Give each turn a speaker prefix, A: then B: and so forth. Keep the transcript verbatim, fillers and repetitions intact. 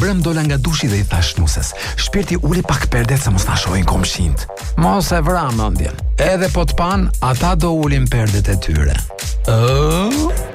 A: vrem dola nga dushi dhe i thash nuses. Shpirti uli pak perdet sa mos na shohin komshint. Mos e vra mendjen. Edhe po të pan, ata do ulin perdet e tyre. Ëh?